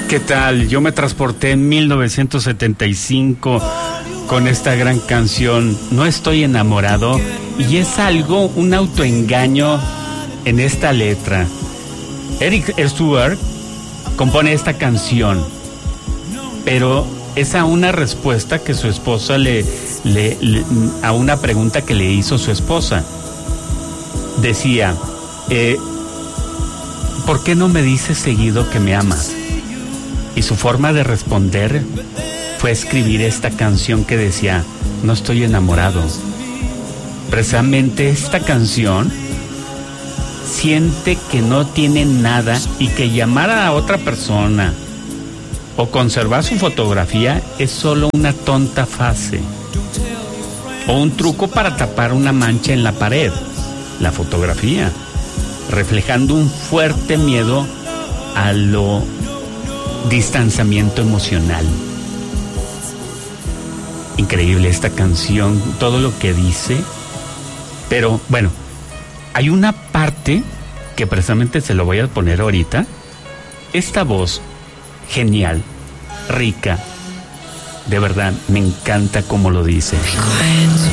¿Qué tal? Yo me transporté en 1975 con esta gran canción, No estoy enamorado, y es algo, un autoengaño en esta letra. Eric Stewart compone esta canción, pero es a una respuesta que su esposa a una pregunta que le hizo su esposa. Decía, ¿por qué no me dices seguido que me amas? Y su forma de responder fue escribir esta canción que decía, no estoy enamorado. Precisamente esta canción siente que no tiene nada y que llamar a otra persona o conservar su fotografía es solo una tonta fase o un truco para tapar una mancha en la pared, la fotografía, reflejando un fuerte miedo a lo distanciamiento emocional. Increíble esta canción, todo lo que dice, pero bueno, hay una parte que precisamente se lo voy a poner ahorita. Esta voz genial, rica, de verdad, me encanta cómo lo dice.